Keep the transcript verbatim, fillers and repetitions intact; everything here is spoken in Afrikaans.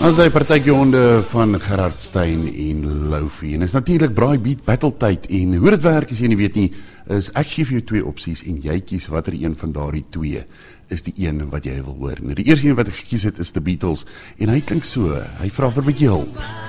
As hy partytjie honde van Gerard Stein en Loufie. En is natuurlik Braai Beat Battle tyd. En hoe dit werk as jy nie weet nie, is ek gee vir jou twee opsies en jy kies watter een van daardie twee is die een wat jy wil hoor. Nou die eerste een wat ek gekies het is The Beatles en hy klink so, hy vra vir 'n bietjie hulp.